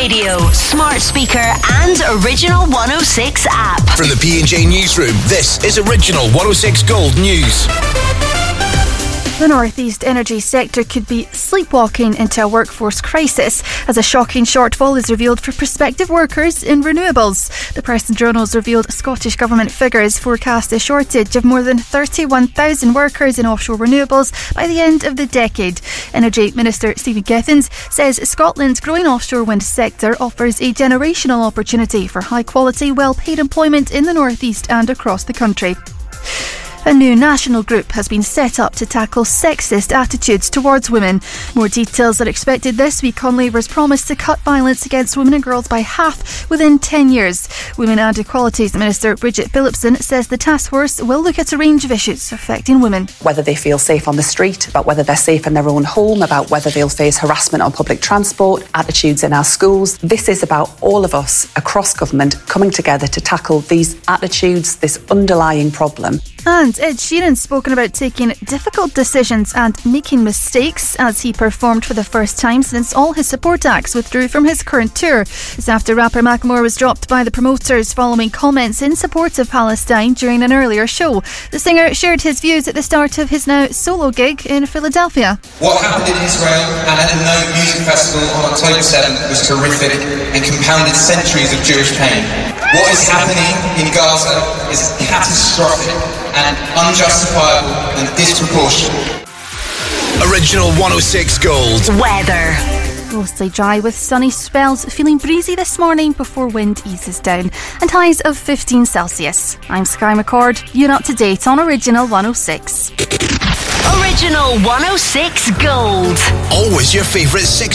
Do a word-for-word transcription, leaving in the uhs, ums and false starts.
radio, smart speaker and Original one oh six app. From the P and J Newsroom, this is Original one oh six Gold News. The North East energy sector could be sleepwalking into a workforce crisis as a shocking shortfall is revealed for prospective workers in renewables. The Press and Journal's revealed Scottish Government figures forecast a shortage of more than thirty-one thousand workers in offshore renewables by the end of the decade. Energy Minister Stephen Gethins says Scotland's growing offshore wind sector offers a generational opportunity for high quality, well paid employment in the North East and across the country. A new national group has been set up to tackle sexist attitudes towards women. More details are expected this week on Labour's promise to cut violence against women and girls by half within ten years. Women and Equalities Minister Bridget Phillipson says the task force will look at a range of issues affecting women. Whether they feel safe on the street, about whether they're safe in their own home, about whether they'll face harassment on public transport, attitudes in our schools. This is about all of us across government coming together to tackle these attitudes, this underlying problem. And Ed Sheeran's spoken about taking difficult decisions and making mistakes as he performed for the first time since all his support acts withdrew from his current tour. This after rapper Macklemore was dropped by the promoters following comments in support of Palestine during an earlier show. The singer shared his views at the start of his now solo gig in Philadelphia. What happened in Israel and at the Note Music Festival on October seventh was horrific and compounded centuries of Jewish pain. What is happening in Gaza is catastrophic and unjustifiable and disproportionate. Original one oh six Gold. Weather. Mostly dry with sunny spells, feeling breezy this morning before wind eases down, and highs of fifteen Celsius. I'm Sky McCord. You're up to date on Original one oh six. Original one oh six Gold. Always your favourite six